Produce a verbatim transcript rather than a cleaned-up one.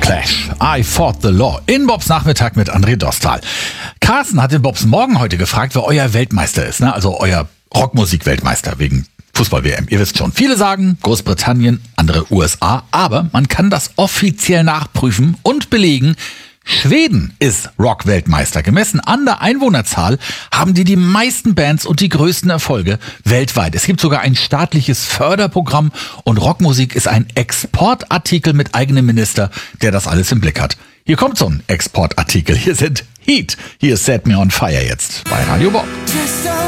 Clash, I Fought the Law. In Bobs Nachmittag mit André Dostal. Carsten hat den Bobs Morgen heute gefragt, wer euer Weltmeister ist, ne? Also euer Rockmusik-Weltmeister wegen Fußball-W M. Ihr wisst schon, viele sagen Großbritannien, andere U S A, aber man kann das offiziell nachprüfen und belegen. Schweden ist Rock-Weltmeister. Gemessen an der Einwohnerzahl haben die die meisten Bands und die größten Erfolge weltweit. Es gibt sogar ein staatliches Förderprogramm und Rockmusik ist ein Exportartikel mit eigenem Minister, der das alles im Blick hat. Hier kommt so ein Exportartikel. Hier sind Heat. Hier ist Set Me on Fire jetzt bei Radio Bob.